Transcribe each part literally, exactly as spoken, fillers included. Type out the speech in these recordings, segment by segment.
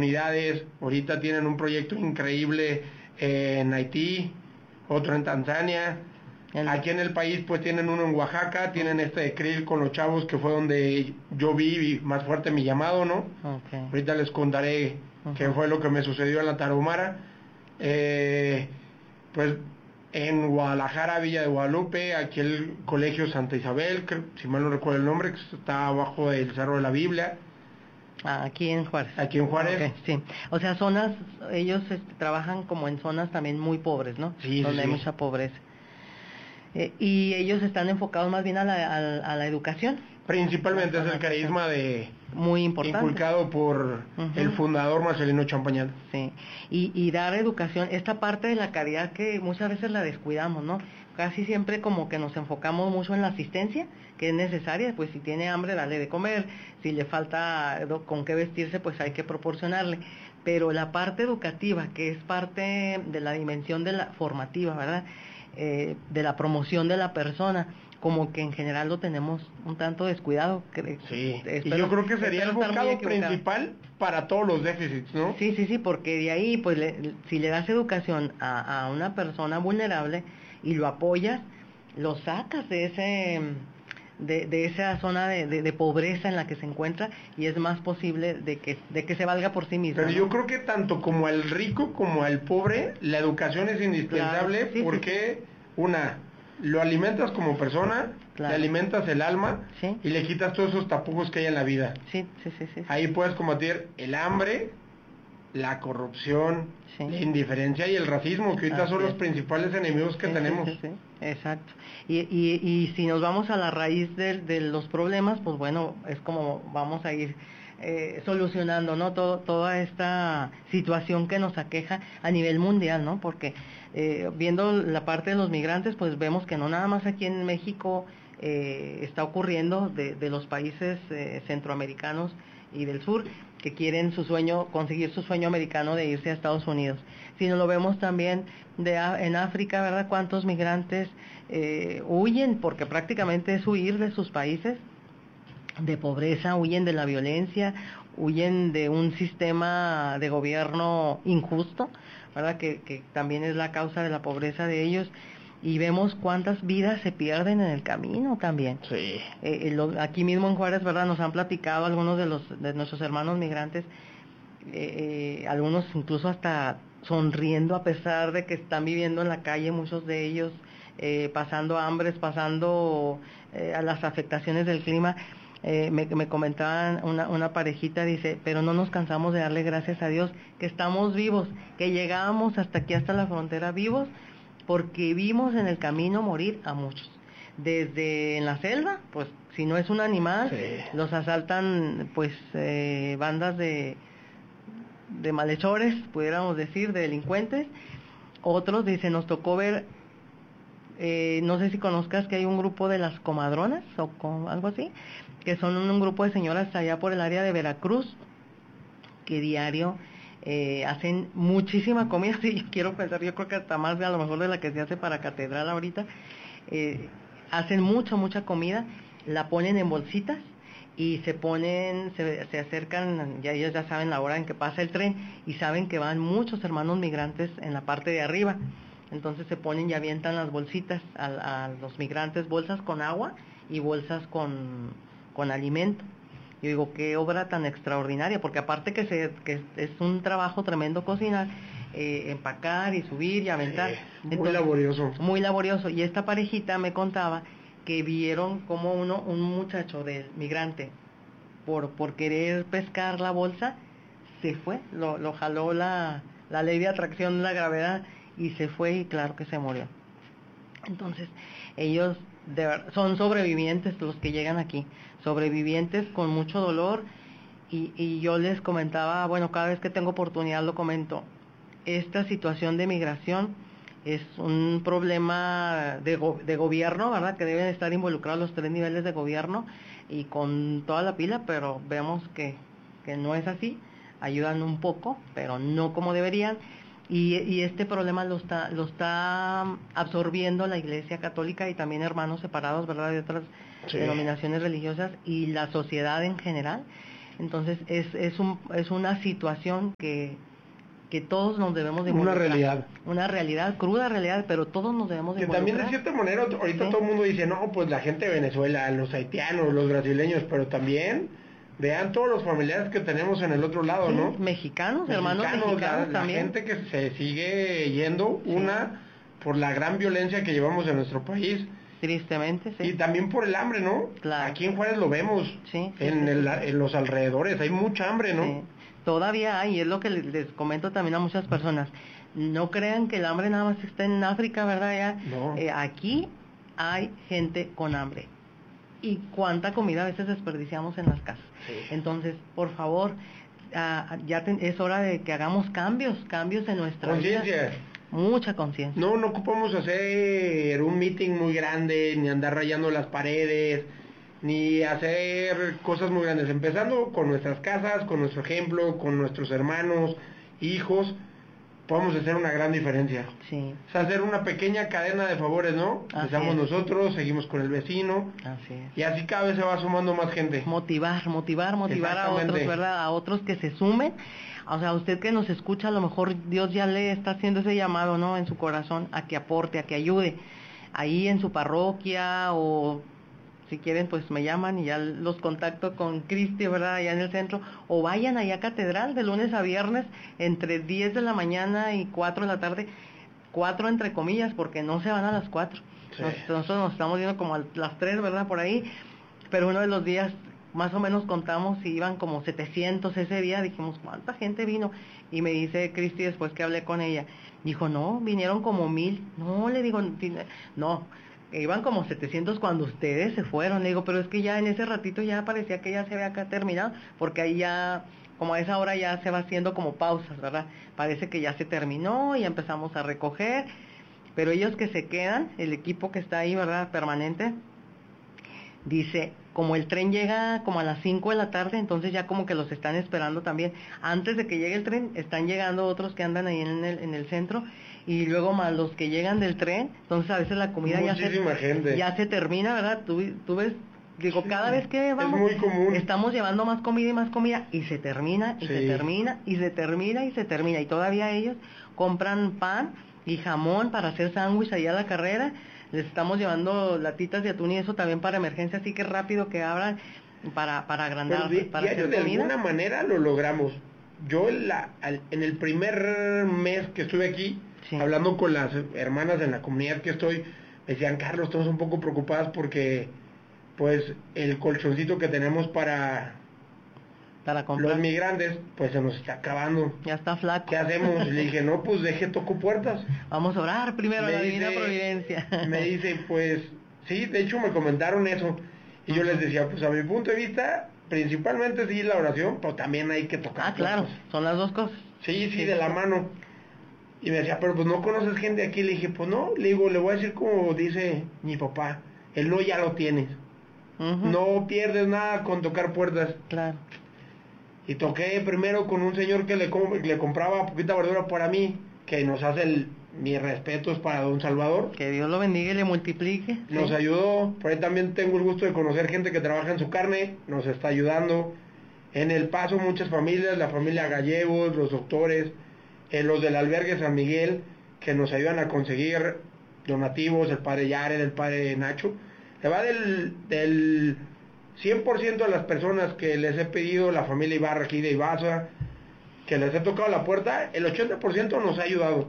oportunidades. Ahorita tienen un proyecto increíble en Haití, otro en Tanzania. Aquí en el país pues tienen uno en Oaxaca, tienen este de Krill con los chavos, que fue donde yo vi más fuerte mi llamado, ¿no? Okay. Ahorita les contaré uh-huh. qué fue lo que me sucedió en la Tarahumara. Eh, pues en Guadalajara, Villa de Guadalupe, aquí el Colegio Santa Isabel, que, si mal no recuerdo el nombre, que está abajo del Cerro de la Biblia. Ah, aquí en Juárez. Aquí en Juárez. Okay, sí. O sea, zonas, ellos este, trabajan como en zonas también muy pobres, ¿no? Sí, donde sí. hay mucha pobreza. Eh, y ellos están enfocados más bien a la, a, a la educación. Principalmente es el carisma de muy importante, inculcado por uh-huh. el fundador Marcelino Champañat. Sí, y, y dar educación, esta parte de la caridad que muchas veces la descuidamos, ¿no? Casi siempre como que nos enfocamos mucho en la asistencia, que es necesaria, pues si tiene hambre, dale de comer, si le falta con qué vestirse, pues hay que proporcionarle. Pero la parte educativa, que es parte de la dimensión de la formativa, ¿verdad? Eh, de la promoción de la persona, como que en general lo tenemos un tanto descuidado. Sí, espero, y yo creo que sería el bocado principal para todos los déficits, ¿no? Sí, sí, sí, porque de ahí, pues, le, si le das educación a, a una persona vulnerable y lo apoyas, lo sacas de ese... De, de esa zona de, de, de pobreza en la que se encuentra, y es más posible de que, de que se valga por sí mismo. Pero ¿no? yo creo que tanto como al rico como al pobre, la educación es indispensable, claro, sí, porque sí, sí. una, lo alimentas como persona, claro, le alimentas el alma, sí, y le quitas todos esos tapujos que hay en la vida. Sí, sí, sí, sí. Ahí puedes combatir el hambre, la corrupción, sí, la indiferencia y el racismo, que ahorita Así son los es. principales enemigos que sí, tenemos. Sí, sí, sí. Exacto. Y, y, y si nos vamos a la raíz de, de los problemas, pues bueno, es como vamos a ir eh, solucionando, ¿no? Todo, toda esta situación que nos aqueja a nivel mundial, ¿no? Porque eh, viendo la parte de los migrantes, pues vemos que no nada más aquí en México eh, está ocurriendo de, de los países eh, centroamericanos y del sur, que quieren su sueño, conseguir su sueño americano de irse a Estados Unidos, sino lo vemos también de en África, ¿verdad? Cuántos migrantes eh, huyen, porque prácticamente es huir de sus países, de pobreza, huyen de la violencia, huyen de un sistema de gobierno injusto, ¿verdad? Que, que también es la causa de la pobreza de ellos. Y vemos cuántas vidas se pierden en el camino también. Sí. Eh, lo, aquí mismo en Juárez, ¿verdad? Nos han platicado algunos de los de nuestros hermanos migrantes, eh, eh, algunos incluso hasta sonriendo a pesar de que están viviendo en la calle, muchos de ellos eh, pasando hambres, pasando eh, a las afectaciones del clima. Eh, me, me comentaban una, una parejita, dice, pero no nos cansamos de darle gracias a Dios que estamos vivos, que llegamos hasta aquí, hasta la frontera vivos, porque vimos en el camino morir a muchos. Desde en la selva, pues si no es un animal, sí, los asaltan pues eh, bandas de, de malhechores, pudiéramos decir, de delincuentes. Otros, dice, nos tocó ver, eh, no sé si conozcas que hay un grupo de las comadronas o con, algo así, que son un, un grupo de señoras allá por el área de Veracruz, que diario Eh, hacen muchísima comida, sí, quiero pensar, yo creo que hasta más de a lo mejor de la que se hace para catedral ahorita. Eh, hacen mucha, mucha comida, la ponen en bolsitas y se ponen, se, se acercan, ya ellos ya saben la hora en que pasa el tren y saben que van muchos hermanos migrantes en la parte de arriba, entonces se ponen y avientan las bolsitas a, a los migrantes, bolsas con agua y bolsas con, con alimento. Yo digo, qué obra tan extraordinaria, porque aparte que, se, que es un trabajo tremendo cocinar, eh, empacar y subir y aventar. Sí, muy Entonces, laborioso. Muy laborioso. Y esta parejita me contaba que vieron como uno, un muchacho del migrante, por, por querer pescar la bolsa, se fue, lo, lo jaló la, la ley de atracción, la gravedad, y se fue y claro que se murió. Entonces, ellos de ver, son sobrevivientes los que llegan aquí, sobrevivientes con mucho dolor, y, y yo les comentaba, bueno, cada vez que tengo oportunidad lo comento, esta situación de migración es un problema de, go de gobierno, ¿verdad? Que deben estar involucrados los tres niveles de gobierno y con toda la pila, pero vemos que, que no es así, ayudan un poco, pero no como deberían. Y, y este problema lo está lo está absorbiendo la Iglesia Católica y también hermanos separados, ¿verdad?, de otras sí. denominaciones religiosas y la sociedad en general. Entonces es es un es una situación que que todos nos debemos de involucrar. Una realidad. Una realidad, cruda realidad, pero todos nos debemos de que involucrar. También de cierta manera, ahorita ¿sí? Todo el mundo dice, no, pues la gente de Venezuela, los haitianos, los brasileños, pero también vean todos los familiares que tenemos en el otro lado, sí, ¿no? Mexicanos, hermanos mexicanos, mexicanos la, también. La gente que se sigue yendo, sí. Una, por la gran violencia que llevamos en nuestro país. Tristemente, sí. Y también por el hambre, ¿no? Claro. Aquí en Juárez lo vemos, sí, sí, en, sí, el, sí. en los alrededores, hay mucha hambre, ¿no? Sí. Todavía hay, y es lo que les, les comento también a muchas personas. No crean que el hambre nada más está en África, ¿verdad? Ya, no. eh, aquí hay gente con hambre. Y cuánta comida a veces desperdiciamos en las casas. Sí. Entonces, por favor, uh, ya te, es hora de que hagamos cambios, cambios en nuestra vida. Conciencia. Mucha conciencia. No, no ocupamos hacer un meeting muy grande, ni andar rayando las paredes, ni hacer cosas muy grandes, empezando con nuestras casas, con nuestro ejemplo, con nuestros hermanos, hijos, podemos hacer una gran diferencia. Sí. O sea, hacer una pequeña cadena de favores, ¿no? Así Empezamos es. Nosotros, seguimos con el vecino, así es. Y así cada vez se va sumando más gente. Motivar, motivar, motivar a otros, ¿verdad? A otros que se sumen. O sea, usted que nos escucha, a lo mejor Dios ya le está haciendo ese llamado, ¿no? En su corazón, a que aporte, a que ayude. Ahí en su parroquia o... si quieren, pues me llaman y ya los contacto con Cristi, ¿verdad? Allá en el centro. O vayan allá a Catedral de lunes a viernes entre diez de la mañana y cuatro de la tarde. Cuatro entre comillas, porque no se van a las cuatro. Sí. Nosotros nos estamos viendo como a las tres, ¿verdad? Por ahí. Pero uno de los días, más o menos contamos y iban como setecientos ese día. Dijimos, ¿cuánta gente vino? Y me dice Cristi después que hablé con ella. Dijo, no, vinieron como mil. No, le digo, no. Iban como setecientos cuando ustedes se fueron. Le digo, pero es que ya en ese ratito ya parecía que ya se había acá terminado, porque ahí ya, como a esa hora ya se va haciendo como pausas, ¿verdad? Parece que ya se terminó y empezamos a recoger, pero ellos que se quedan, el equipo que está ahí, ¿verdad? Permanente, dice, como el tren llega como a las cinco de la tarde, entonces ya como que los están esperando también. Antes de que llegue el tren, están llegando otros que andan ahí en el, en el centro, y luego más los que llegan del tren, entonces a veces la comida ya se, gente. ya se termina, ¿verdad? Tú, tú ves, digo, sí, cada vez que vamos, es muy común. Estamos llevando más comida y más comida, y se termina, y sí. se termina, y se termina, y se termina, y todavía ellos compran pan y jamón para hacer sándwich allá a la carrera. Les estamos llevando latitas de atún y eso también para emergencia, así que rápido que abran para, para agrandar, de, para hacer de comida. alguna manera lo logramos. Yo en, la, en el primer mes que estuve aquí, sí. hablando con las hermanas en la comunidad que estoy, me decían, Carlos, estamos un poco preocupadas porque pues el colchoncito que tenemos para, para comprar. Los migrantes, pues se nos está acabando. Ya está flaco. ¿Qué hacemos? Le dije, no, pues deje, toco puertas. Vamos a orar primero a la Divina Providencia. Me dice, pues, sí, de hecho me comentaron eso. Y uh-huh. yo les decía, pues a mi punto de vista, principalmente sí la oración, pero también hay que tocar Ah, claro, puertas. son las dos cosas. Sí, sí, sí, de la mano. Y me decía, pero pues no conoces gente aquí. Le dije, pues no, le digo, le voy a decir como dice mi papá, el no ya lo tienes. Uh-huh. No pierdes nada con tocar puertas. Claro. Y toqué primero con un señor que le, le compraba poquita verdura para mí, que nos hace el, mis respetos para don Salvador. Que Dios lo bendiga y le multiplique. Nos sí. ayudó, por ahí también tengo el gusto de conocer gente que trabaja en su carne, nos está ayudando. En El Paso muchas familias, la familia Gallegos, los doctores, eh, los del albergue San Miguel, que nos ayudan a conseguir donativos, el padre Yared, el padre Nacho. Se va del... del cien por ciento de las personas que les he pedido, la familia Ibarra aquí de Ibaza, que les he tocado la puerta, el ochenta por ciento nos ha ayudado.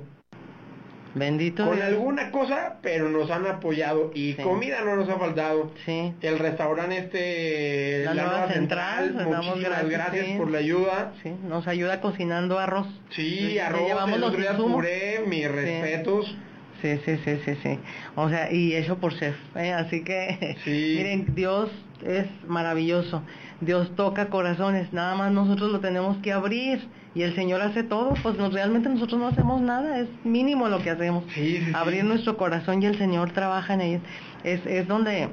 Bendito Con Dios. alguna cosa, pero nos han apoyado. Y sí. comida no nos ha faltado. Sí. El restaurante este, la, la nueva, nueva central, central muchísimas gracias, gracias sí. por la ayuda. Sí, nos ayuda cocinando arroz. Sí, sí arroz, llevamos el los otro día puré, mis respetos. Sí. Sí, sí, sí, sí, sí. O sea, y eso por chef, ¿eh? Así que, sí. miren, Dios es maravilloso. Dios toca corazones, nada más nosotros lo tenemos que abrir. Y el Señor hace todo, pues nos, realmente nosotros no hacemos nada, es mínimo lo que hacemos. Sí, sí, abrir sí. nuestro corazón y el Señor trabaja en ellos. Es, es donde,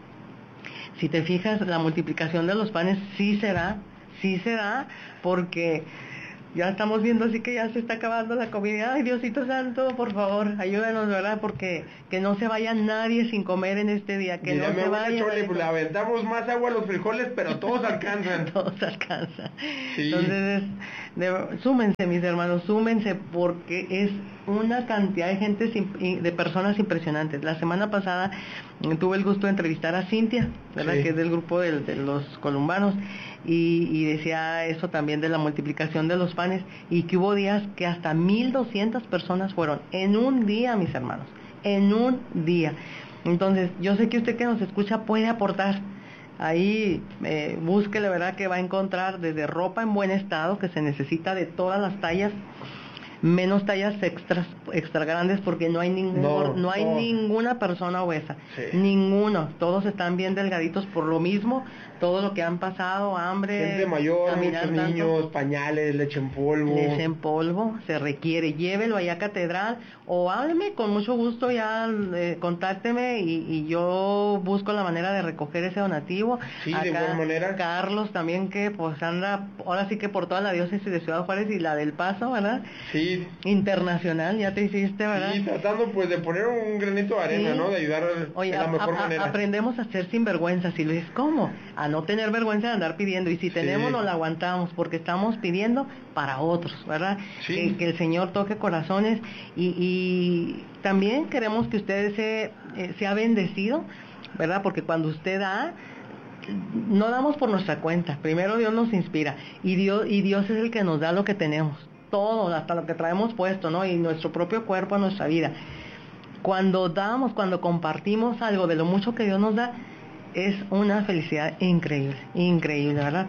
si te fijas, la multiplicación de los panes sí será, sí será, porque ya estamos viendo así que ya se está acabando la comida. Ay, Diosito Santo, por favor, ayúdanos, ¿verdad? Porque que no se vaya nadie sin comer en este día, que Mira, no se vaya. Chole, pues, le aventamos más agua a los frijoles, pero todos alcanzan. Todos alcanzan. Sí. Entonces, de, súmense, mis hermanos, súmense, porque es una cantidad de gente, de personas impresionantes. La semana pasada tuve el gusto de entrevistar a Cintia, ¿verdad? Sí. Que es del grupo de, de los columbanos. Y, y decía eso también de la multiplicación de los panes, y que hubo días que hasta mil doscientas personas fueron en un día, mis hermanos, en un día. Entonces, yo sé que usted que nos escucha puede aportar. Ahí eh, busque, la verdad que va a encontrar desde ropa en buen estado, que se necesita de todas las tallas, menos tallas extras, extra grandes, porque no hay ningún, no, no hay no. ninguna persona obesa, sí. Ninguno, todos están bien delgaditos por lo mismo, todo lo que han pasado, hambre, gente mayor, muchos niños, tanto, pañales, leche en polvo. Leche en polvo, se requiere, llévelo allá a Catedral, o hábleme con mucho gusto, ya eh, contácteme y, y yo busco la manera de recoger ese donativo. Sí, acá, de buena manera. Carlos también, que pues anda, ahora sí que por toda la diócesis de Ciudad Juárez y la del Paso, ¿verdad? Sí. Internacional, ya te hiciste, ¿verdad? Sí, tratando pues de poner un granito de arena, sí. ¿no? De ayudar Oye, de la a, mejor a, manera. Aprendemos a ser sinvergüenzas, y Luis, ¿cómo? A no tener vergüenza de andar pidiendo, y si tenemos, sí. nos la aguantamos, porque estamos pidiendo para otros, ¿verdad? Sí. Que, que el Señor toque corazones, y, y también queremos que usted se, eh, sea bendecido, ¿verdad? Porque cuando usted da, no damos por nuestra cuenta, primero Dios nos inspira, y Dios, y Dios es el que nos da lo que tenemos, todo, hasta lo que traemos puesto, ¿no? Y nuestro propio cuerpo, nuestra vida. Cuando damos, cuando compartimos algo de lo mucho que Dios nos da, es una felicidad increíble, increíble, ¿verdad?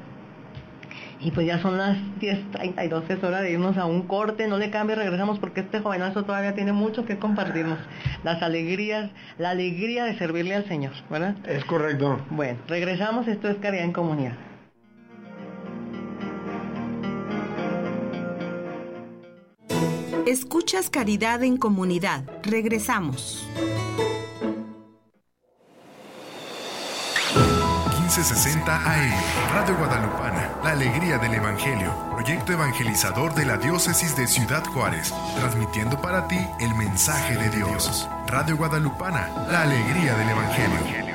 Y pues ya son las diez treinta y dos, es hora de irnos a un corte, no le cambie, regresamos porque este jovenazo todavía tiene mucho que compartirnos, las alegrías, la alegría de servirle al Señor, ¿verdad? Es correcto. Bueno, regresamos, esto es Caridad en Comunidad. Escuchas Caridad en Comunidad, regresamos. quince sesenta A M, Radio Guadalupana, la alegría del Evangelio, proyecto evangelizador de la diócesis de Ciudad Juárez, transmitiendo para ti el mensaje de Dios. Radio Guadalupana, la alegría del Evangelio.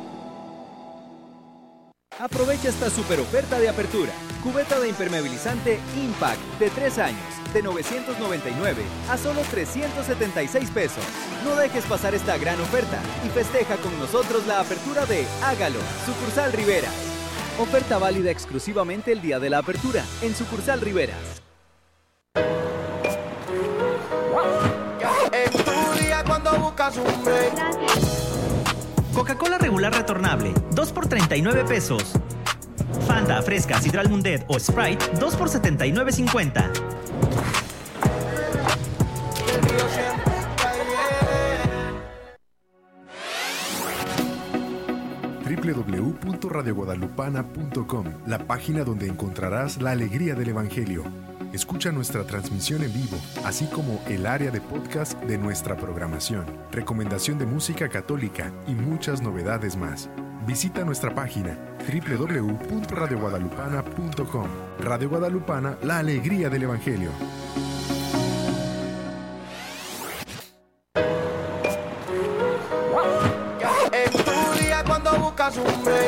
Aprovecha esta super oferta de apertura. Cubeta de impermeabilizante Impact de tres años, de novecientos noventa y nueve a solo trescientos setenta y seis pesos. No dejes pasar esta gran oferta y festeja con nosotros la apertura de Hágalo, Sucursal Riveras. Oferta válida exclusivamente el día de la apertura en Sucursal Riveras. En tu día cuando buscas un break. Coca-Cola regular retornable, dos por treinta y nueve pesos. Fanta, Fresca, Sidral Mundet o Sprite, dos por setenta y nueve cincuenta. doble u doble u doble u punto radio guadalupana punto com, la página donde encontrarás la alegría del Evangelio. Escucha nuestra transmisión en vivo, así como el área de podcast de nuestra programación, recomendación de música católica y muchas novedades más. Visita nuestra página doble u doble u doble u punto radio guadalupana punto com. Radio Guadalupana, la alegría del Evangelio. En tu día cuando buscas un break.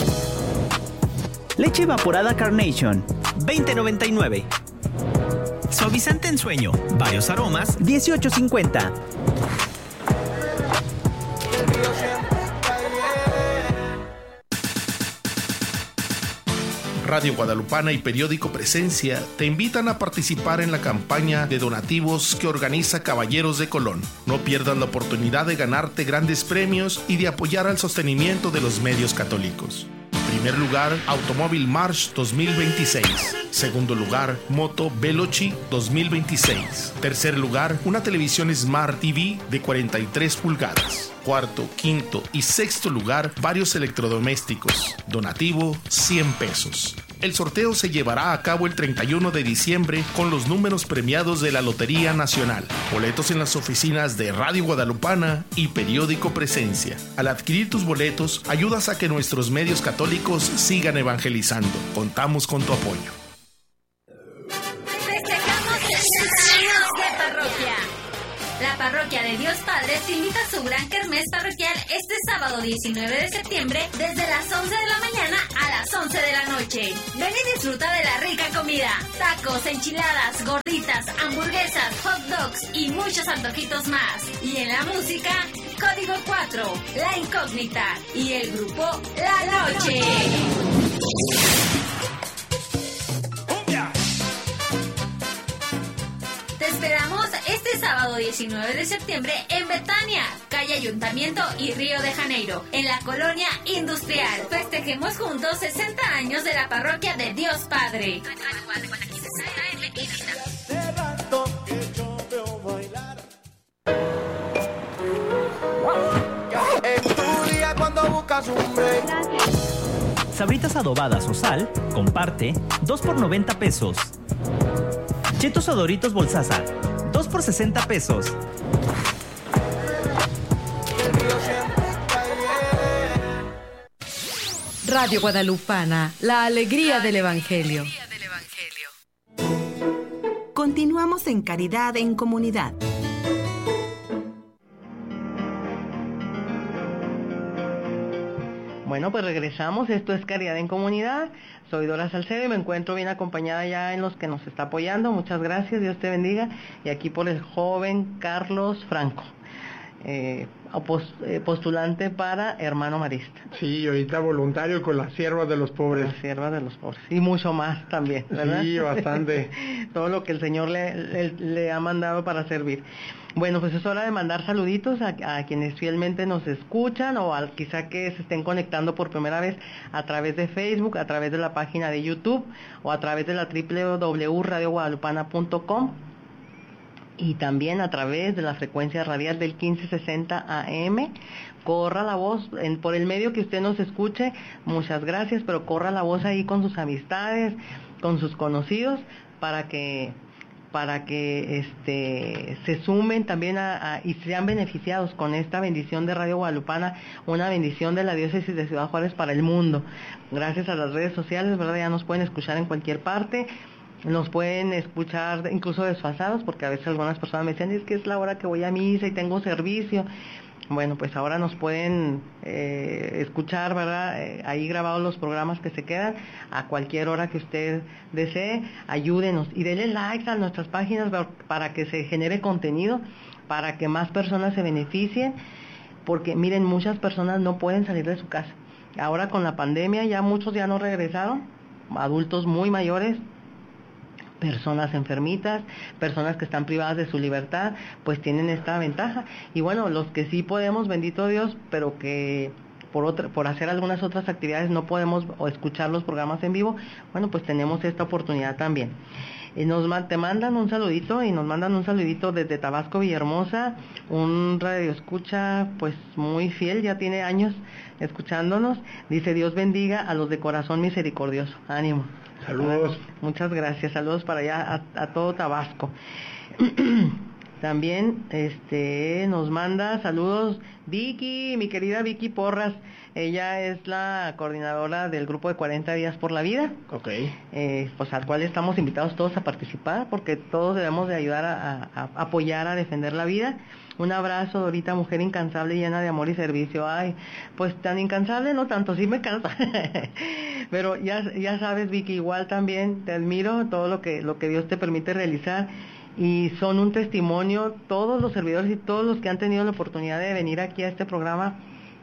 Leche evaporada Carnation, veinte noventa y nueve. Suavizante en sueño, varios aromas, dieciocho cincuenta. Radio Guadalupana y Periódico Presencia te invitan a participar en la campaña de donativos que organiza Caballeros de Colón. No pierdas la oportunidad de ganarte grandes premios y de apoyar al sostenimiento de los medios católicos. Primer lugar, Automóvil March dos mil veintiséis. Segundo lugar, Moto Veloci dos mil veintiséis. Tercer lugar, una televisión Smart T V de cuarenta y tres pulgadas. Cuarto, quinto y sexto lugar, varios electrodomésticos. Donativo, cien pesos. El sorteo se llevará a cabo el treinta y uno de diciembre con los números premiados de la Lotería Nacional. Boletos en las oficinas de Radio Guadalupana y Periódico Presencia. Al adquirir tus boletos, ayudas a que nuestros medios católicos sigan evangelizando. Contamos con tu apoyo. Parroquia de Dios Padre te invita a su gran kermés parroquial este sábado diecinueve de septiembre desde las once de la mañana a las once de la noche. Ven y disfruta de la rica comida, tacos, enchiladas, gorditas, hamburguesas, hot dogs y muchos antojitos más. Y en la música, Código cuatro, La Incógnita y el grupo La Noche. Te esperamos este sábado diecinueve de septiembre en Betania, calle Ayuntamiento y Río de Janeiro, en la colonia industrial. Festejemos juntos sesenta años de la Parroquia de Dios Padre. En tu día cuando buscas un break. Sabritas adobadas o sal, comparte, dos por noventa pesos. Chetos o Doritos Bolsaza, dos por sesenta pesos. Radio Guadalupana, la alegría del Evangelio. Continuamos en Caridad en Comunidad. Bueno, pues regresamos. Esto es Caridad en Comunidad. Soy Dora Salcedo y me encuentro bien acompañada ya en los que nos está apoyando. Muchas gracias, Dios te bendiga. Y aquí por el joven Carlos Franco, eh, eh, postulante para hermano marista. Sí, ahorita voluntario con las siervas de los pobres. Las siervas de los pobres. Y mucho más también, ¿verdad? Sí, bastante. Todo lo que el Señor le, le, le ha mandado para servir. Bueno, pues es hora de mandar saluditos a, a quienes fielmente nos escuchan o al, quizá que se estén conectando por primera vez a través de Facebook, a través de la página de YouTube o a través de la doble u doble u doble u punto radio guadalupana punto com y también a través de la frecuencia radial del quince sesenta A M. Corra la voz en, por el medio que usted nos escuche, muchas gracias, pero corra la voz ahí con sus amistades, con sus conocidos, para que para que este se sumen también a, a, y sean beneficiados con esta bendición de Radio Guadalupana, una bendición de la diócesis de Ciudad Juárez para el mundo. Gracias a las redes sociales, ¿verdad? Ya nos pueden escuchar en cualquier parte, nos pueden escuchar incluso desfasados, porque a veces algunas personas me decían, es que es la hora que voy a misa y tengo servicio. Bueno, pues ahora nos pueden eh, escuchar, ¿verdad? Eh, ahí grabados los programas que se quedan a cualquier hora que usted desee. Ayúdenos y denle likes a nuestras páginas para que se genere contenido, para que más personas se beneficien, porque miren, muchas personas no pueden salir de su casa. Ahora con la pandemia ya muchos ya no regresaron, adultos muy mayores, personas enfermitas, personas que están privadas de su libertad, pues tienen esta ventaja. Y bueno, los que sí podemos, bendito Dios, pero que por otra, por hacer algunas otras actividades no podemos o escuchar los programas en vivo, bueno, pues tenemos esta oportunidad también. Y nos te mandan un saludito y nos mandan un saludito desde Tabasco, Villahermosa, un radioescucha pues muy fiel, ya tiene años escuchándonos. Dice, Dios bendiga a los de corazón misericordioso. Ánimo. Saludos. Muchas gracias, saludos para allá a, a todo Tabasco. También este nos manda saludos Vicky, mi querida Vicky Porras. Ella es la coordinadora del grupo de cuarenta días por la vida. Ok. Eh, pues al cual estamos invitados todos a participar, porque todos debemos de ayudar a, a, a apoyar, a defender la vida. Un abrazo, Dorita, mujer incansable, llena de amor y servicio. Ay, pues tan incansable, no tanto, sí me cansa. Pero ya, ya sabes, Vicky, igual también te admiro todo lo que, lo que Dios te permite realizar. Y son un testimonio, todos los servidores y todos los que han tenido la oportunidad de venir aquí a este programa,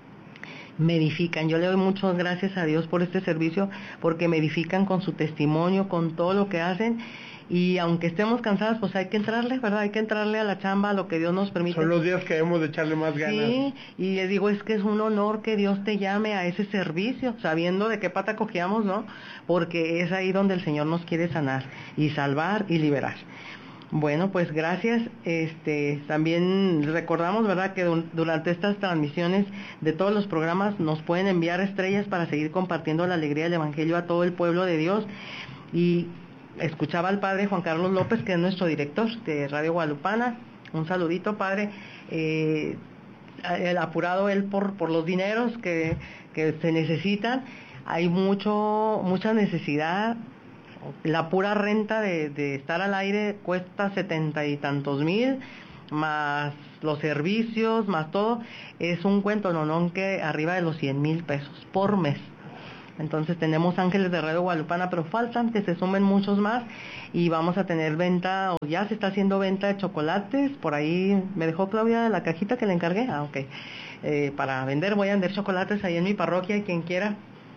me edifican. Yo le doy muchas gracias a Dios por este servicio, porque me edifican con su testimonio, con todo lo que hacen. Y aunque estemos cansadas, pues hay que entrarle, ¿verdad? Hay que entrarle a la chamba, a lo que Dios nos permite. Son los días que debemos de echarle más ganas. Sí, y les digo, es que es un honor que Dios te llame a ese servicio, sabiendo de qué pata cojeamos, ¿no? Porque es ahí donde el Señor nos quiere sanar y salvar y liberar. Bueno, pues gracias. Este, también recordamos, ¿verdad?, que durante estas transmisiones de todos los programas nos pueden enviar estrellas para seguir compartiendo la alegría del Evangelio a todo el pueblo de Dios. Y escuchaba al padre Juan Carlos López, que es nuestro director de Radio Guadalupana. Un saludito, padre. Eh, el apurado él por, por los dineros que, que se necesitan. Hay mucho mucha necesidad. La pura renta de, de estar al aire cuesta setenta y tantos mil. más los servicios, más todo, es un cuento nonón que arriba de los cien mil pesos por mes. Entonces tenemos Ángeles de Radio Guadalupana, pero faltan que se sumen muchos más y vamos a tener venta, o ya se está haciendo venta de chocolates. Por ahí me dejó Claudia la cajita que le encargué. Ah, ok. Eh, para vender, voy a vender chocolates ahí en mi parroquia y quien quiera.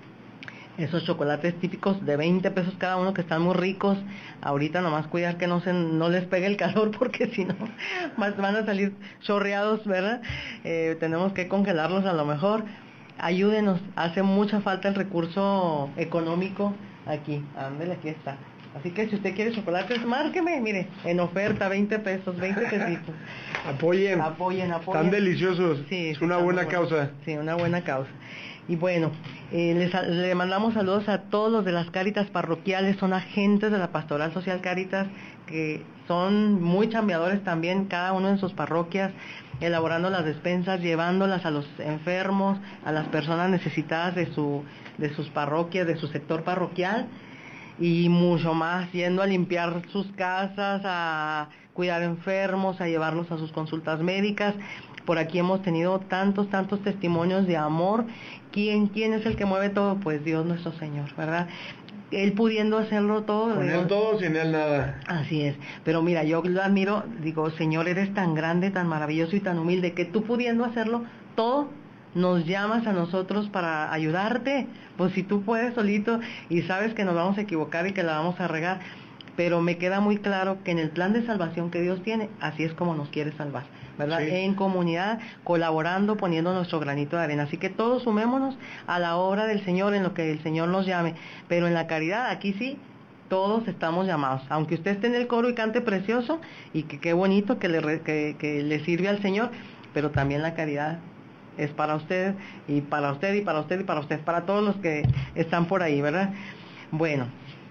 Esos chocolates típicos de veinte pesos cada uno que están muy ricos. Ahorita nomás cuidar que no se no les pegue el calor porque si no más van a salir chorreados, ¿verdad? Eh, tenemos que congelarlos a lo mejor. Ayúdenos, hace mucha falta el recurso económico aquí. Ándale, aquí está. Así que si usted quiere chocolates, márqueme, mire, en oferta, veinte pesos, veinte pesitos. Apoyen. Apoyen, apoyen. Están deliciosos. Sí, es una buena causa. Sí, una buena causa. Y bueno, eh, les, le mandamos saludos a todos los de las Cáritas parroquiales, son agentes de la Pastoral Social Cáritas, que son muy chambeadores también, cada uno en sus parroquias, elaborando las despensas, llevándolas a los enfermos, a las personas necesitadas de su de sus parroquias, de su sector parroquial, y mucho más, yendo a limpiar sus casas, a cuidar enfermos, a llevarlos a sus consultas médicas. Por aquí hemos tenido tantos, tantos testimonios de amor. ¿Quién, quién es el que mueve todo? Pues Dios nuestro Señor, ¿verdad? Él pudiendo hacerlo todo. Con digo, él todo, sin él nada. Así es. Pero mira, yo lo admiro, digo, Señor, eres tan grande, tan maravilloso y tan humilde, que tú pudiendo hacerlo todo, nos llamas a nosotros para ayudarte. Pues si tú puedes solito y sabes que nos vamos a equivocar y que la vamos a regar, pero me queda muy claro que en el plan de salvación que Dios tiene, así es como nos quiere salvar, ¿verdad? Sí. En comunidad, colaborando, poniendo nuestro granito de arena. Así que todos sumémonos a la obra del Señor, en lo que el Señor nos llame. Pero en la caridad, aquí sí, todos estamos llamados. Aunque usted esté en el coro y cante precioso, y que qué bonito que le, que, que le sirve al Señor, pero también la caridad es para usted, y para usted, y para usted, y para usted, para todos los que están por ahí, ¿verdad? Bueno,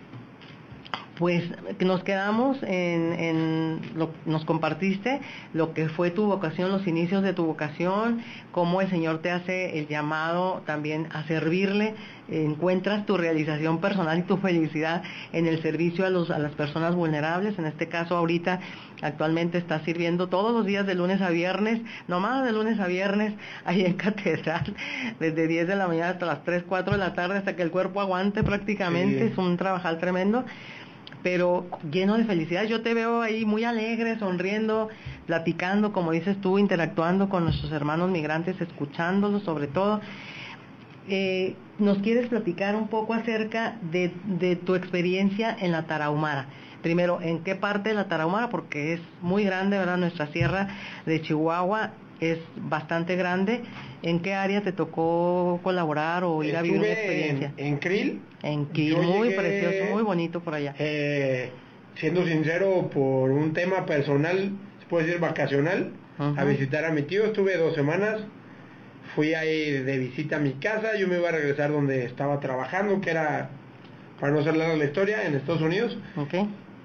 pues nos quedamos en, en lo, nos compartiste lo que fue tu vocación, los inicios de tu vocación, cómo el Señor te hace el llamado también a servirle, encuentras tu realización personal y tu felicidad en el servicio a, los, a las personas vulnerables. En este caso ahorita actualmente estás sirviendo todos los días de lunes a viernes, nomás de lunes a viernes, ahí en Catedral, desde diez de la mañana hasta las tres, cuatro de la tarde, hasta que el cuerpo aguante prácticamente. Sí. Es un trabajal tremendo, pero lleno de felicidad. Yo te veo ahí muy alegre, sonriendo, platicando, como dices tú, interactuando con nuestros hermanos migrantes, escuchándolos sobre todo. Eh, ¿Nos quieres platicar un poco acerca de, de tu experiencia en la Tarahumara? Primero, ¿en qué parte de la Tarahumara? Porque es muy grande, ¿verdad? Nuestra sierra de Chihuahua es bastante grande. ¿En qué área te tocó colaborar o ir Estuve a vivir una experiencia? En, en Krill. En Krill, muy llegué, precioso, muy bonito por allá. Eh, siendo sincero, por un tema personal, se puede decir vacacional, uh-huh. a visitar a mi tío. Estuve dos semanas. Fui ahí de visita a mi casa. Yo me iba a regresar donde estaba trabajando, que era, para no hacer larga la historia, en Estados Unidos. Okay.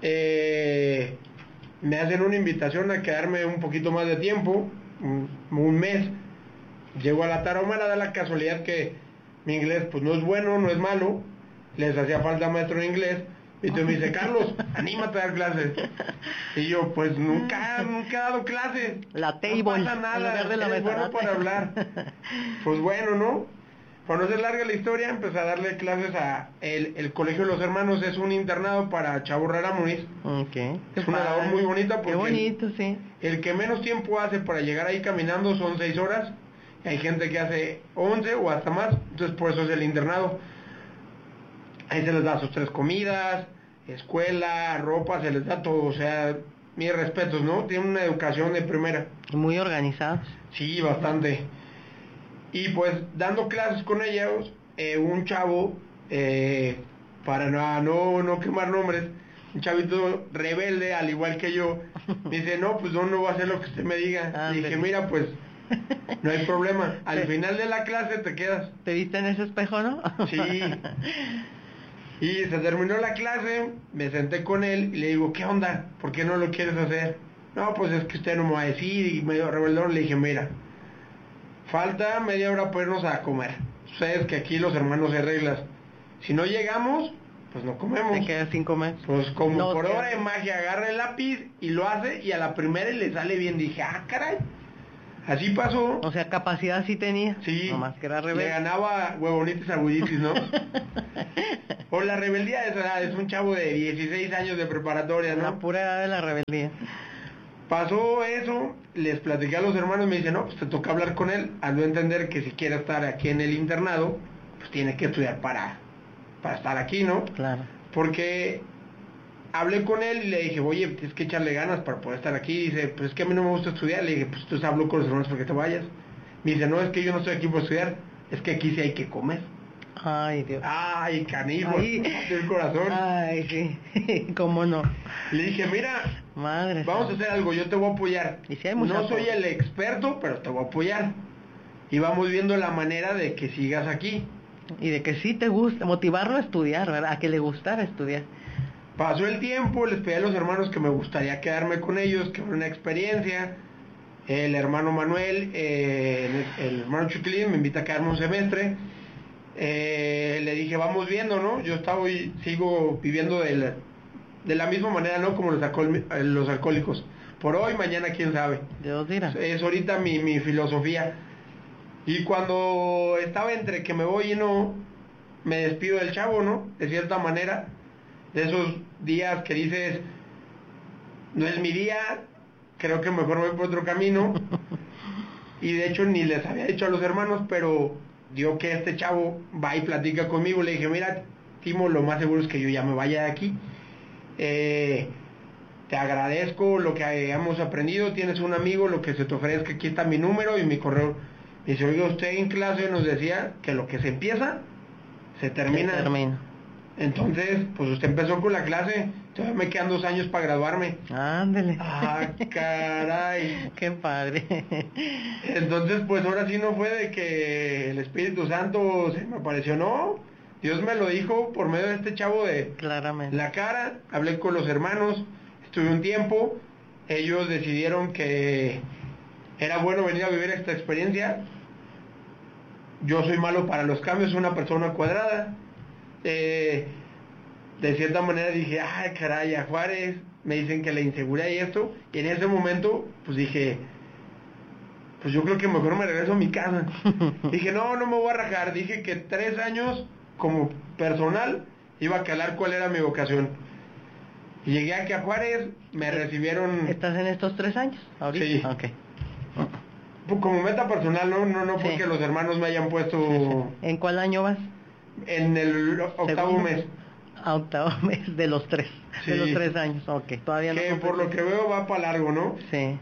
Eh, me hacen una invitación a quedarme un poquito más de tiempo, un, un mes. Llego a la Tarahumara, da la casualidad que mi inglés pues no es bueno, no es malo. Les hacía falta maestro de inglés. Y entonces me dice, Carlos, anímate a dar clases. Y yo, pues nunca, nunca he dado clases. La table. No pasa nada, de la es bueno para hablar. Pues bueno, ¿no? Para no ser larga la historia, empecé a darle clases a... El, el Colegio de los Hermanos es un internado para chavos rarámunis. Okay. Es una labor muy bonita porque... Qué bonito, sí. El, el que menos tiempo hace para llegar ahí caminando son seis horas. Hay gente que hace once o hasta más. Entonces por eso es el internado. Ahí se les da sus tres comidas, escuela, ropa, se les da todo, o sea, mis respetos, ¿no? Tienen una educación de primera. Muy organizados. Sí, bastante. Y pues dando clases con ellos, eh, un chavo, eh, para no, no, no quemar nombres, un chavito rebelde, al igual que yo, me dice, no, pues no, no voy a hacer lo que usted me diga. Ah, y dije, mira, pues, no hay problema, al sí. final de la clase te quedas. ¿Te viste en ese espejo, no? Sí. Y se terminó la clase, me senté con él y le digo, ¿qué onda? ¿Por qué no lo quieres hacer? No, pues es que usted no me va a decir, y medio rebeldón. Le dije, mira, falta media hora para irnos a comer. Sabes que aquí los hermanos hay reglas. Si no llegamos, pues no comemos. Se queda sin comer. Pues como no, por que... obra de magia agarra el lápiz y lo hace y a la primera le sale bien. Dije, ah, caray. Así pasó. O sea, capacidad sí tenía. Sí. Nomás que era rebelde. Le ganaba huevonitis aguditis, ¿no? O la rebeldía de esa edad, es un chavo de dieciséis años de preparatoria, ¿no? La pura edad de la rebeldía. Pasó eso, les platiqué a los hermanos, me dicen, no, pues te toca hablar con él, hazlo entender que si quiere estar aquí en el internado, pues tiene que estudiar para, para estar aquí, ¿no? Claro. Porque hablé con él y le dije, oye, tienes que echarle ganas para poder estar aquí. Y dice, pues es que a mí no me gusta estudiar. Le dije, pues entonces hablo con los hermanos para que te vayas. Me dice, no, es que yo no estoy aquí por estudiar, es que aquí sí hay que comer. Ay, Dios. Ay, canijo, el corazón. Ay, sí, cómo no. Le dije, mira, madre, vamos a hacer algo, yo te voy a apoyar. ¿Y si hay no soy el experto, pero te voy a apoyar. Y vamos viendo la manera de que sigas aquí. Y de que sí te gusta, motivarlo a estudiar, ¿verdad? A que le gustara estudiar. Pasó el tiempo, les pedí a los hermanos que me gustaría quedarme con ellos, que fue una experiencia. El hermano Manuel, eh, el, el hermano Chuclín me invita a quedarme un semestre. Eh, le dije, vamos viendo, ¿no? Yo estaba y sigo viviendo de la, de la misma manera, ¿no? Como los, alcohol, los alcohólicos. Por hoy, mañana, quién sabe. Dios dirá. Es ahorita mi, mi filosofía. Y cuando estaba entre que me voy y no, me despido del chavo, ¿no? De cierta manera. De esos días que dices, no es mi día, creo que mejor voy por otro camino. Y de hecho ni les había dicho a los hermanos, pero dio que este chavo va y platica conmigo. Le dije, mira, Timo, lo más seguro es que yo ya me vaya de aquí. Eh, te agradezco lo que hayamos aprendido, tienes un amigo, lo que se te ofrezca, aquí está mi número y mi correo. Y dice, oiga, usted en clase nos decía que lo que se empieza, se termina. Se termina. Entonces, pues usted empezó con la clase, todavía me quedan dos años para graduarme. Ándele. Ah, caray. Qué padre. Entonces, pues ahora sí no fue de que el Espíritu Santo se me apareció, no. Dios me lo dijo por medio de este chavo de Claramente. la cara. Hablé con los hermanos, estuve un tiempo, ellos decidieron que era bueno venir a vivir esta experiencia. Yo soy malo para los cambios, soy una persona cuadrada. Eh, de cierta manera dije, ay caray, a Juárez me dicen que la inseguridad y esto, y en ese momento pues dije, pues yo creo que mejor me regreso a mi casa. Dije, no, no me voy a rajar. Dije que tres años como personal iba a calar cuál era mi vocación. Y llegué aquí a Juárez, me recibieron. ¿Estás en estos tres años ahorita? Sí. Okay. Como meta personal, no, no, no, porque sí. Los hermanos me hayan puesto. Sí, sí. ¿En cuál año vas? En el octavo ¿Segundo? mes. A octavo mes de los tres, sí. De los tres años, ok, todavía no. Que por lo que veo va para largo, ¿no? Sí.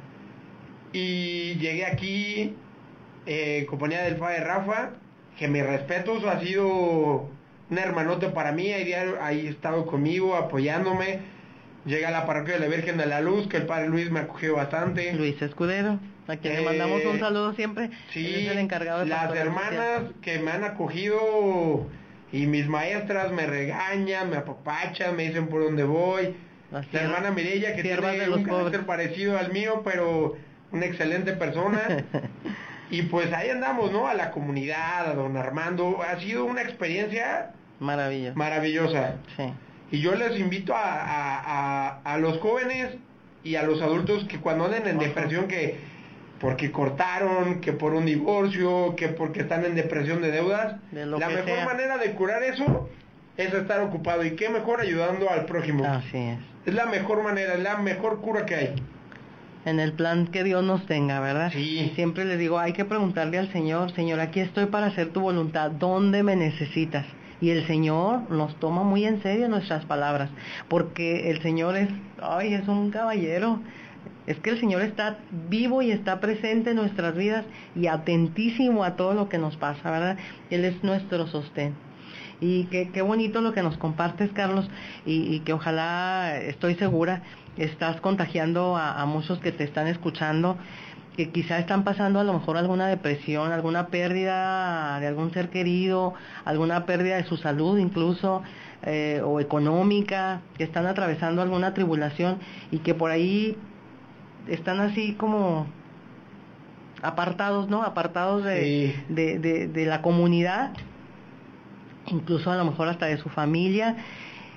Y llegué aquí, eh, compañía del padre Rafa, que mis respetos, ha sido un hermanote para mí, ahí, ahí ha estado conmigo, apoyándome. Llega a la parroquia de la Virgen de la Luz, que el padre Luis me acogió bastante. Luis Escudero, a quien eh, le mandamos un saludo siempre. Sí, él es el encargado de las hermanas social. Que me han acogido y mis maestras me regañan, me apapachan, me dicen por dónde voy. La, la hermana Mireya, que tiene un carácter parecido al mío, pero una excelente persona. Y pues ahí andamos, ¿no? A la comunidad, a don Armando. Ha sido una experiencia maravillosa. Maravillosa. Sí. Y yo les invito a, a, a, a los jóvenes y a los adultos que cuando anden en depresión, que porque cortaron, que por un divorcio, que porque están en depresión de deudas, de la mejor sea. manera de curar eso es estar ocupado. Y qué mejor ayudando al prójimo. Así es. Es la mejor manera, es la mejor cura que hay. En el plan que Dios nos tenga, ¿verdad? Sí. Siempre les digo, hay que preguntarle al Señor, Señor, aquí estoy para hacer tu voluntad, ¿dónde me necesitas? Y el Señor nos toma muy en serio nuestras palabras, porque el Señor es, ay, es un caballero. Es que el Señor está vivo y está presente en nuestras vidas y atentísimo a todo lo que nos pasa, ¿verdad? Él es nuestro sostén. Y qué, qué bonito lo que nos compartes, Carlos, y, y que ojalá, estoy segura, estás contagiando a, a muchos que te están escuchando, que quizá están pasando a lo mejor alguna depresión, alguna pérdida de algún ser querido, alguna pérdida de su salud incluso, eh, o económica, que están atravesando alguna tribulación y que por ahí están así como apartados, ¿no? Apartados de, sí. de, de, de la comunidad, incluso a lo mejor hasta de su familia,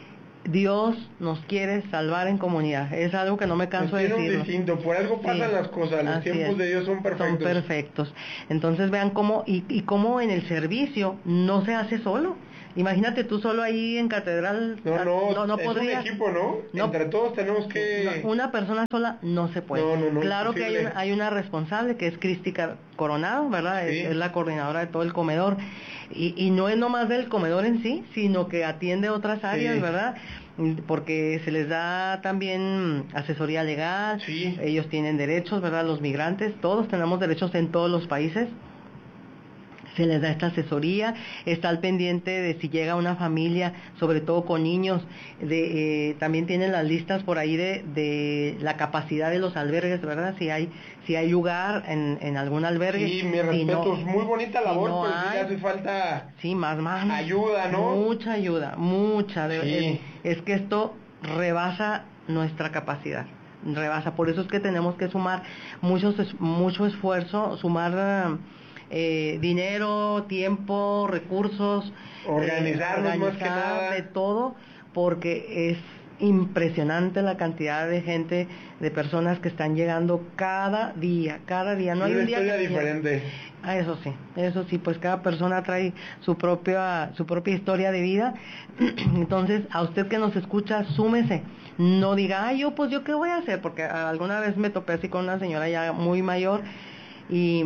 Dios nos quiere salvar en comunidad. Es algo que no me canso de decirlo. Distinto, por algo pasan sí, las cosas, los tiempos es. de Dios son perfectos. Son perfectos. Entonces vean cómo, y, y cómo en el servicio no se hace solo. Imagínate tú solo ahí en catedral. No, no, no, no es podrías. un equipo, ¿no? no Entre todos tenemos que... No, una persona sola no se puede. No, no, no, claro que hay una, hay una responsable que es Cristi Coronado, ¿verdad? Sí. Es, es la coordinadora de todo el comedor. Y, y no es nomás del comedor en sí, sino que atiende otras áreas, sí. ¿verdad? Porque se les da también asesoría legal, sí. ellos tienen derechos, ¿verdad? Los migrantes, todos tenemos derechos en todos los países. Se les da esta asesoría, está al pendiente de si llega una familia, sobre todo con niños, de, eh, también tienen las listas por ahí de, de la capacidad de los albergues, ¿verdad? Si hay si hay lugar en, en algún albergue. Sí, mi respeto, si no, es muy bonita labor, si no pero hay, sí hace falta sí, más, más, ayuda, ¿no? Mucha ayuda, mucha. Sí. Es, es que esto rebasa nuestra capacidad. Rebasa, por eso es que tenemos que sumar muchos, mucho esfuerzo, sumar... Eh, dinero, tiempo, recursos, organizarnos eh, más que nada, de todo, porque es impresionante la cantidad de gente, de personas que están llegando cada día, cada día, no hay un día que diferente. Ah, eso sí, eso sí, pues cada persona trae su propia, su propia historia de vida. Entonces, a usted que nos escucha, súmese. No diga, ay, yo, pues yo qué voy a hacer, porque alguna vez me topé así con una señora ya muy mayor y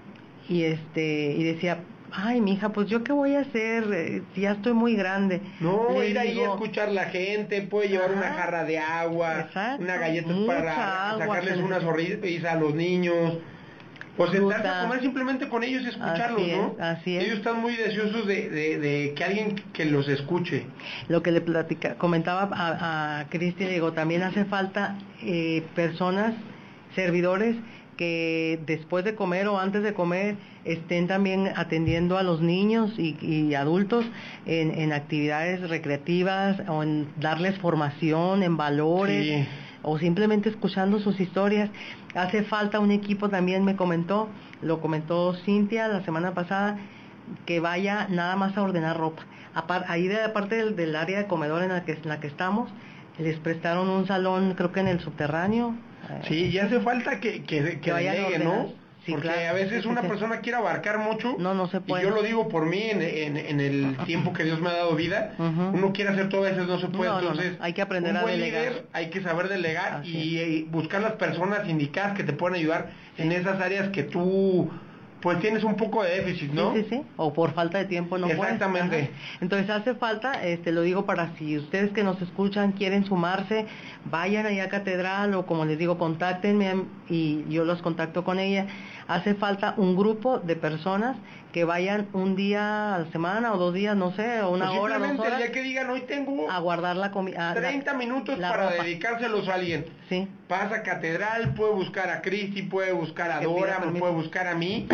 y este y decía, ay, mija, pues yo qué voy a hacer, eh, si ya estoy muy grande. No, Le ir digo, ahí a escuchar la gente, puede llevar ajá, una jarra de agua, exacto, una galleta para agua, sacarles una sonrisa a los niños, o sentarse a comer simplemente con ellos y escucharlos, así es, ¿no? Así es. Ellos están muy deseosos de, de, de que alguien que los escuche. Lo que le platica, comentaba a, a Cristi, le digo, también hace falta eh, personas, servidores, que después de comer o antes de comer estén también atendiendo a los niños y, y adultos en, en actividades recreativas o en darles formación en valores, sí. o simplemente escuchando sus historias. Hace falta un equipo, también me comentó, lo comentó Cintia la semana pasada, que vaya nada más a ordenar ropa. Apar, ahí de aparte del, del área de comedor en la que en la que estamos, les prestaron un salón, creo que en el subterráneo. Sí, y hace falta que, que, que, que delegue, ¿no? Sí, porque claro, a veces sí, una sí. persona quiere abarcar mucho. No, no se puede. Y yo lo digo por mí, en, en, en el tiempo que Dios me ha dado vida. Uh-huh. Uno quiere hacer todo, a veces no se puede. No, entonces, no, no. Hay que aprender un a buen delegar. líder, hay que saber delegar Así y, y buscar las personas indicadas que te puedan ayudar en esas áreas que tú... pues tienes un poco de déficit, ¿no? Sí, sí, sí, o por falta de tiempo no puedes. Exactamente. Entonces hace falta, este, lo digo para si ustedes que nos escuchan quieren sumarse, vayan allá a Catedral o como les digo, contáctenme y yo los contacto con ella. Hace falta un grupo de personas que vayan un día a la semana o dos días, no sé, o una o hora, dos horas. El día que digan, hoy tengo a guardar la comida. treinta minutos la para ropa. dedicárselos a alguien. Sí. Pasa a Catedral, puede buscar a Cristi, puede buscar a Dora, me puede buscar a mí.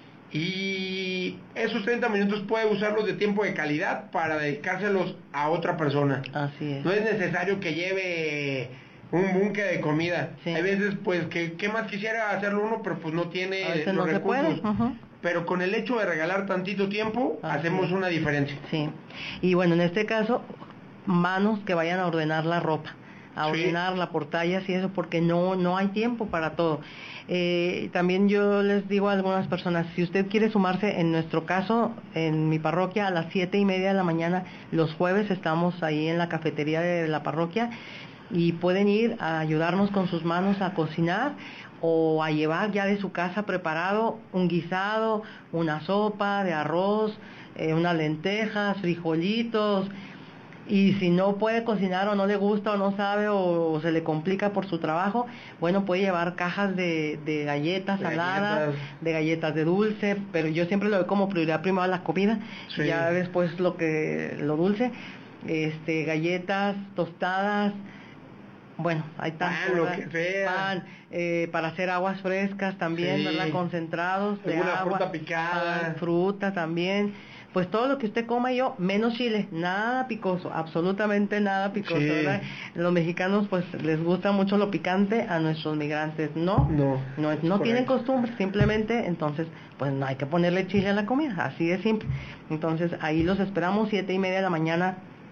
Y esos treinta minutos puede usarlos de tiempo de calidad para dedicárselos a otra persona. Así es. No es necesario que lleve un bunque de comida. Sí. Hay veces pues que qué más quisiera hacerlo uno, pero pues no tiene a veces los no recursos. Se puede. Uh-huh. Pero con el hecho de regalar tantito tiempo, así hacemos es. Una diferencia. Sí. Y bueno, en este caso, manos que vayan a ordenar la ropa, a sí. ordenar la portallas y eso, porque no no hay tiempo para todo. Eh, también yo les digo a algunas personas, si usted quiere sumarse, en nuestro caso, en mi parroquia, a las siete y media de la mañana, los jueves estamos ahí en la cafetería de la parroquia y pueden ir a ayudarnos con sus manos a cocinar o a llevar ya de su casa preparado un guisado, una sopa de arroz, eh, unas lentejas, frijolitos. Y si no puede cocinar o no le gusta o no sabe o, o se le complica por su trabajo, bueno, puede llevar cajas de, de galletas saladas, galletas. de galletas de dulce, pero yo siempre lo doy como prioridad primero a la comida, sí. ya después lo que lo dulce, este galletas, tostadas, bueno, hay tanto, pan, lo que sea. pan eh, para hacer aguas frescas también, sí. ¿verdad? Concentrados de Alguna agua, fruta picada, pan, fruta también. Pues todo lo que usted coma yo, menos chile, nada picoso, absolutamente nada picoso, sí. ¿verdad? Los mexicanos pues les gusta mucho lo picante, a nuestros migrantes no, no, no, no tienen costumbre, simplemente, entonces pues no hay que ponerle chile a la comida, así de simple. Entonces ahí los esperamos, siete y media de la mañana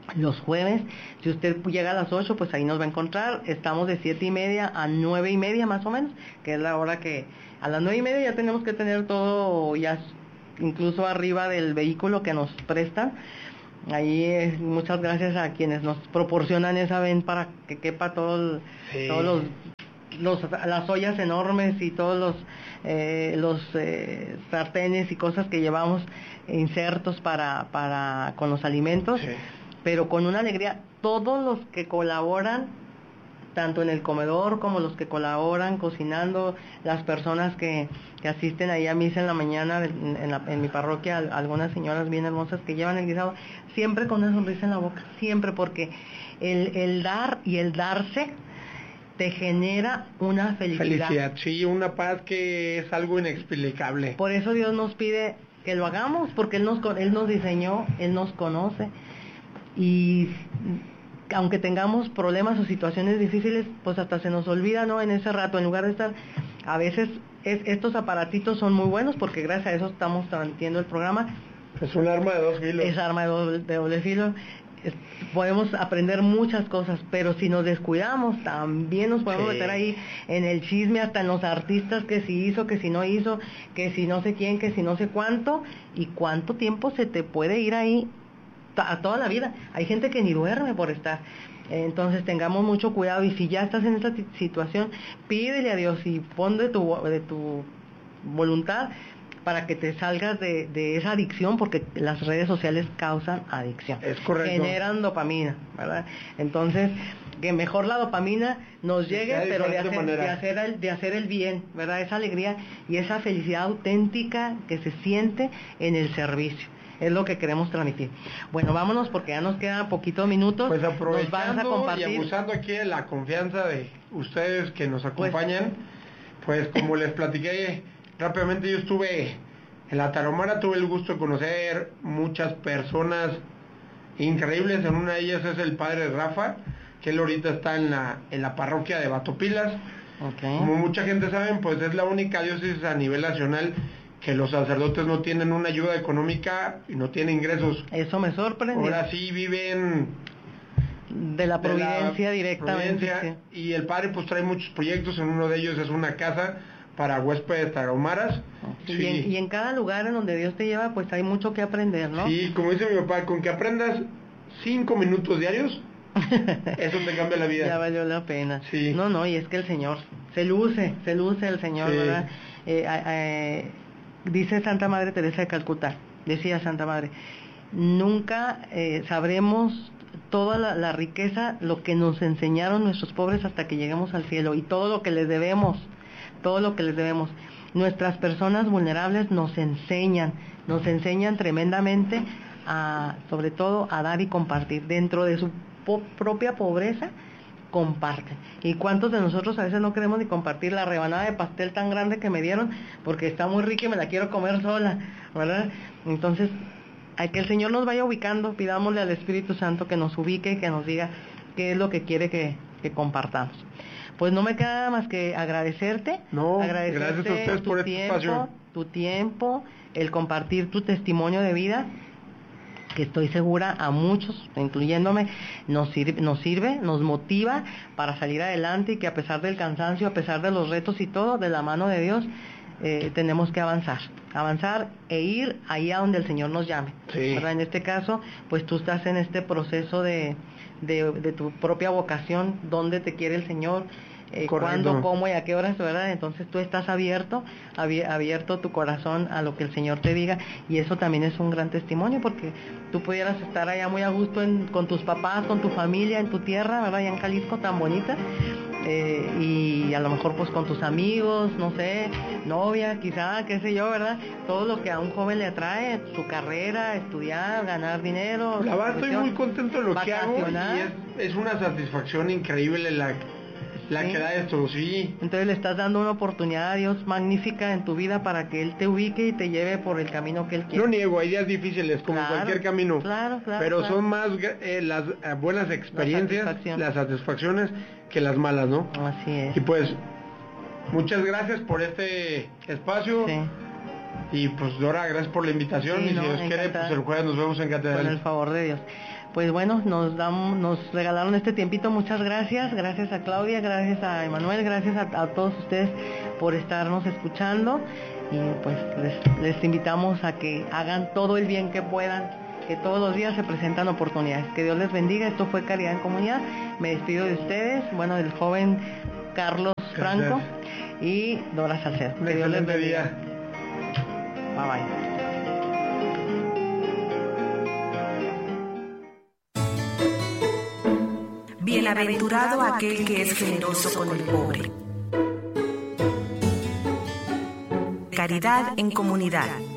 los jueves. Si usted llega a las ocho, pues ahí nos va a encontrar. Estamos de siete y media a nueve y media más o menos, que es la hora que a las nueve y media ya tenemos que tener todo ya incluso arriba del vehículo que nos prestan. Ahí eh, muchas gracias a quienes nos proporcionan esa ven para que quepa todo el, sí. todos los, los las ollas enormes y todos los eh, los eh, sartenes y cosas que llevamos insertos para para con los alimentos, sí. Pero con una alegría. Todos los que colaboran, tanto en el comedor como los que colaboran cocinando, las personas que, que asisten ahí a misa en la mañana en, en, la, en mi parroquia, algunas señoras bien hermosas que llevan el guisado, siempre con una sonrisa en la boca, siempre, porque el, el dar y el darse te genera una felicidad. Felicidad, sí, una paz que es algo inexplicable. Por eso Dios nos pide que lo hagamos, porque Él nos, Él nos diseñó, Él nos conoce, y aunque tengamos problemas o situaciones difíciles, pues hasta se nos olvida, ¿no? En ese rato, en lugar de estar, a veces es, estos aparatitos son muy buenos porque gracias a eso estamos transmitiendo el programa. Es un arma de dos filos. Es arma de doble, de doble filo. Es, podemos aprender muchas cosas, pero si nos descuidamos, también nos podemos sí. meter ahí en el chisme, hasta en los artistas, que si hizo, que si no hizo, que si no sé quién, que si no sé cuánto, y cuánto tiempo se te puede ir ahí a toda la vida. Hay gente que ni duerme por estar. Entonces tengamos mucho cuidado, y si ya estás en esta situación, pídele a Dios y pon de tu, de tu voluntad para que te salgas de, de esa adicción, porque las redes sociales causan adicción. Es correcto. Generan dopamina, ¿verdad? Entonces, que mejor la dopamina nos llegue, de pero de hacer, de, hacer el, de hacer el bien, ¿verdad? Esa alegría y esa felicidad auténtica que se siente en el servicio. Es lo que queremos transmitir. Bueno, vámonos porque ya nos quedan poquitos minutos. Pues aprovechando y abusando aquí de la confianza de ustedes que nos acompañan, pues, pues como les platiqué rápidamente, yo estuve en la Tarahumara, tuve el gusto de conocer muchas personas increíbles. En una de ellas es el padre Rafa, que él ahorita está en la, en la parroquia de Batopilas. Okay. Como mucha gente sabe, pues es la única diócesis a nivel nacional que los sacerdotes no tienen una ayuda económica y no tienen ingresos. Eso me sorprende. Ahora sí viven de la providencia de la directamente. Providencia, sí. Y el padre pues trae muchos proyectos, en uno de ellos es una casa para huéspedes tarahumaras. Sí. Y, en, y en cada lugar en donde Dios te lleva, pues hay mucho que aprender, ¿no? Sí, como dice mi papá, con que aprendas cinco minutos diarios, eso te cambia la vida. Ya valió la pena. Sí. No, no, y es que el Señor se luce, se luce el Señor, sí. ¿verdad? Eh, eh, Dice Santa Madre Teresa de Calcuta, decía Santa Madre, nunca eh, sabremos toda la, la riqueza, lo que nos enseñaron nuestros pobres hasta que lleguemos al cielo, y todo lo que les debemos, todo lo que les debemos. Nuestras personas vulnerables nos enseñan, nos enseñan tremendamente, a, sobre todo a dar y compartir. Dentro de su po- propia pobreza, comparten. ¿Y cuántos de nosotros a veces no queremos ni compartir la rebanada de pastel tan grande que me dieron porque está muy rica y me la quiero comer sola, ¿verdad? Entonces, hay que el Señor nos vaya ubicando, pidámosle al Espíritu Santo que nos ubique y que nos diga qué es lo que quiere que, que compartamos. Pues no me queda más que agradecerte, no, agradecerte gracias a ustedes tu por este tiempo, espacio. tu tiempo, el compartir tu testimonio de vida, que estoy segura a muchos, incluyéndome, nos sirve, nos sirve, nos motiva para salir adelante, y que a pesar del cansancio, a pesar de los retos y todo, de la mano de Dios, eh, tenemos que avanzar, avanzar e ir ahí a donde el Señor nos llame. Sí. ¿Verdad? En este caso, pues tú estás en este proceso de, de, de tu propia vocación, dónde te quiere el Señor, eh, cuándo, cómo y a qué horas, ¿verdad? Entonces tú estás abierto, abi- abierto tu corazón a lo que el Señor te diga, y eso también es un gran testimonio, porque tú pudieras estar allá muy a gusto en, con tus papás, con tu familia, en tu tierra, ¿verdad? Allá en Jalisco, tan bonita, eh, y a lo mejor pues con tus amigos, no sé, novia, quizá, qué sé yo, ¿verdad? Todo lo que a un joven le atrae, su carrera, estudiar, ganar dinero. La verdad estoy muy contento de lo que hago, vacacionar. y es, es una satisfacción increíble la La ¿Sí? que da esto, sí. Entonces le estás dando una oportunidad a Dios magnífica en tu vida para que Él te ubique y te lleve por el camino que Él quiere. No niego, hay días difíciles como Claro, cualquier camino. Claro, claro. Pero claro. son más eh, las eh, buenas experiencias, La satisfacción. las satisfacciones, que las malas, ¿no? Así es. Y pues, muchas gracias por este espacio. Sí. Y pues Dora, gracias por la invitación, Sí, y no, si Dios quiere, encantada. pues el jueves nos vemos en Catedral. Con el favor de Dios. Pues bueno, nos damos, nos regalaron este tiempito, muchas gracias, gracias a Claudia, gracias a Emanuel, gracias a, a todos ustedes por estarnos escuchando, y pues les, les invitamos a que hagan todo el bien que puedan, que todos los días se presentan oportunidades. Que Dios les bendiga. Esto fue Caridad en Comunidad. Me despido de ustedes, bueno, del joven Carlos Franco y Dora Salcedo. Un Que Dios les excelente bendiga. día. Bye bye. Bienaventurado aquel que es generoso con el pobre. Caridad en Comunidad.